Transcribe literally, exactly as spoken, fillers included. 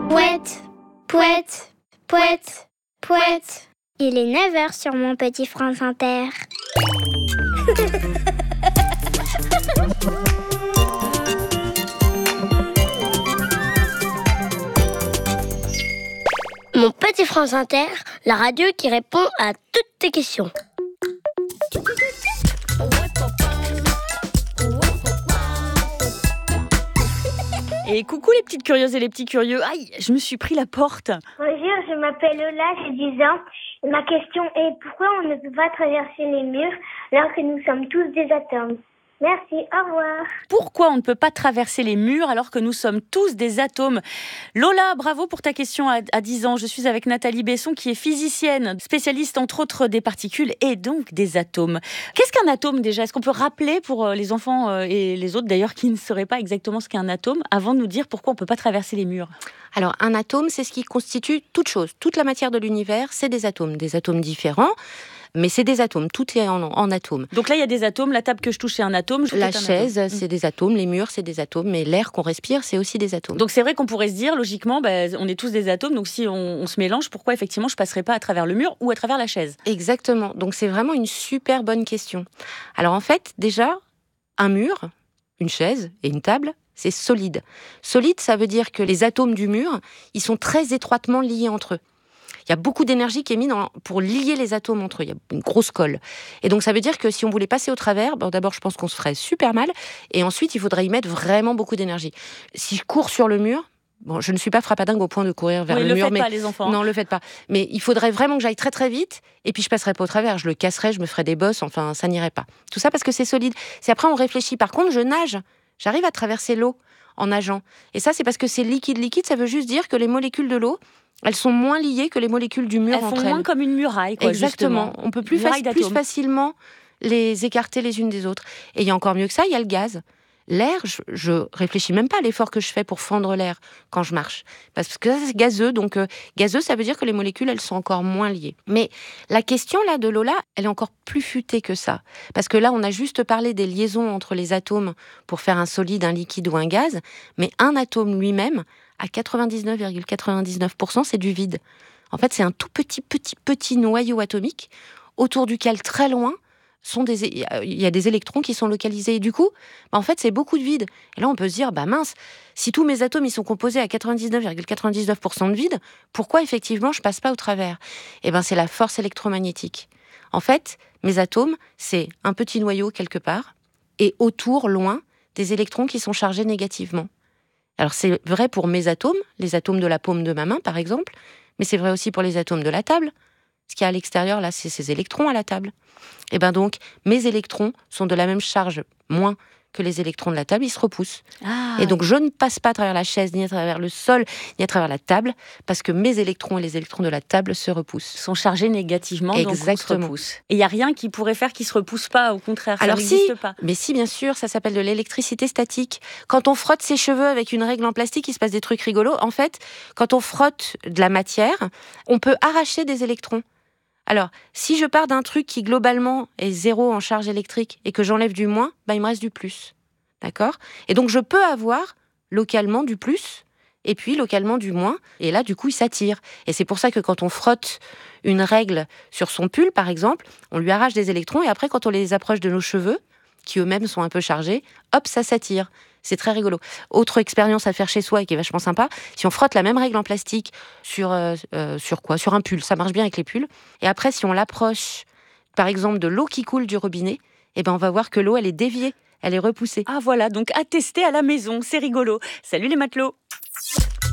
Pouette, pouette, pouette, pouette. Il est neuf heures sur mon petit France Inter. Mon petit France Inter, la radio qui répond à toutes tes questions. Et coucou les petites curieuses et les petits curieux. Aïe, je me suis pris la porte. Bonjour, je m'appelle Lola, j'ai dix ans. Ma question est pourquoi on ne peut pas traverser les murs alors que nous sommes tous des atomes? Merci, au revoir. Pourquoi on ne peut pas traverser les murs alors que nous sommes tous des atomes? Lola, bravo pour ta question à, à dix ans. Je suis avec Nathalie Besson qui est physicienne, spécialiste entre autres des particules et donc des atomes. Qu'est-ce qu'un atome déjà? Est-ce qu'on peut rappeler pour les enfants et les autres d'ailleurs qui ne sauraient pas exactement ce qu'est un atome avant de nous dire pourquoi on ne peut pas traverser les murs? Alors, un atome, c'est ce qui constitue toute chose. Toute la matière de l'univers, c'est des atomes. Des atomes différents, mais c'est des atomes. Tout est en, en atomes. Donc là, il y a des atomes. La table que je touche, c'est un atome. La chaise, atome. c'est des atomes. Les murs, c'est des atomes. Mais l'air qu'on respire, c'est aussi des atomes. Donc c'est vrai qu'on pourrait se dire, logiquement, bah, on est tous des atomes. Donc si on, on se mélange, pourquoi effectivement je ne passerais pas à travers le mur ou à travers la chaise? Exactement. Donc c'est vraiment une super bonne question. Alors en fait, déjà, un mur, une chaise et une table, c'est solide. Solide, ça veut dire que les atomes du mur, ils sont très étroitement liés entre eux. Il y a beaucoup d'énergie qui est mise dans, pour lier les atomes entre eux. Il y a une grosse colle. Et donc, ça veut dire que si on voulait passer au travers, bon, d'abord, je pense qu'on se ferait super mal. Et ensuite, il faudrait y mettre vraiment beaucoup d'énergie. Si je cours sur le mur, bon, je ne suis pas frappadingue au point de courir vers oui, le, le mur. Faites mais pas, les enfants. Non, le faites pas. Mais il faudrait vraiment que j'aille très très vite. Et puis, je passerais pas au travers. Je le casserais, je me ferais des bosses. Enfin, ça n'irait pas. Tout ça parce que c'est solide. C'est après, on réfléchit. Par contre, je nage. J'arrive à traverser l'eau en nageant. Et ça, c'est parce que c'est liquide. Liquide, ça veut juste dire que les molécules de l'eau, elles sont moins liées que les molécules du mur elles entre elles. elles. Moins comme une muraille, quoi. Exactement. Justement. On peut plus, faci- plus facilement les écarter les unes des autres. Et il y a encore mieux que ça, il y a le gaz. L'air, je, je réfléchis même pas à l'effort que je fais pour fendre l'air quand je marche. Parce que ça, c'est gazeux. Donc, euh, gazeux, ça veut dire que les molécules, elles sont encore moins liées. Mais la question, là, de Lola, elle est encore plus futée que ça. Parce que là, on a juste parlé des liaisons entre les atomes pour faire un solide, un liquide ou un gaz. Mais un atome lui-même, à quatre-vingt-dix-neuf virgule quatre-vingt-dix-neuf pour cent, c'est du vide. En fait, c'est un tout petit, petit, petit noyau atomique autour duquel, très loin, sont des, il y a des électrons qui sont localisés. Et du coup, bah en fait, c'est beaucoup de vide. Et là, on peut se dire, bah mince, si tous mes atomes ils sont composés à quatre-vingt-dix-neuf virgule quatre-vingt-dix-neuf pour cent de vide, pourquoi effectivement je passe pas au travers? Eh ben, c'est la force électromagnétique. En fait, mes atomes, c'est un petit noyau quelque part, et autour, loin, des électrons qui sont chargés négativement. Alors, c'est vrai pour mes atomes, les atomes de la paume de ma main, par exemple, mais c'est vrai aussi pour les atomes de la table. Ce qu'il y a à l'extérieur, là, c'est ces électrons à la table. Et bien donc, mes électrons sont de la même charge, moins que les électrons de la table, ils se repoussent. Ah. Et donc, je ne passe pas à travers la chaise, ni à travers le sol, ni à travers la table, parce que mes électrons et les électrons de la table se repoussent. Sont chargés négativement, Exactement. Donc on se repousse. Et il n'y a rien qui pourrait faire qu'ils ne se repoussent pas, au contraire, ça Alors n'existe si, pas. Mais si, bien sûr, ça s'appelle de l'électricité statique. Quand on frotte ses cheveux avec une règle en plastique, il se passe des trucs rigolos. En fait, quand on frotte de la matière, on peut arracher des électrons. Alors, si je pars d'un truc qui, globalement, est zéro en charge électrique et que j'enlève du moins, bah, il me reste du plus. D'accord ? Et donc, je peux avoir, localement, du plus, et puis, localement, du moins. Et là, du coup, il s'attire. Et c'est pour ça que quand on frotte une règle sur son pull, par exemple, on lui arrache des électrons, et après, quand on les approche de nos cheveux, qui eux-mêmes sont un peu chargés, hop, ça s'attire. C'est très rigolo. Autre expérience à faire chez soi et qui est vachement sympa, si on frotte la même règle en plastique sur, euh, euh, sur quoi ? Sur un pull, ça marche bien avec les pulls. Et après, si on l'approche, par exemple, de l'eau qui coule du robinet, eh ben, on va voir que l'eau, elle est déviée, elle est repoussée. Ah voilà, donc à tester à la maison, c'est rigolo. Salut les matelots.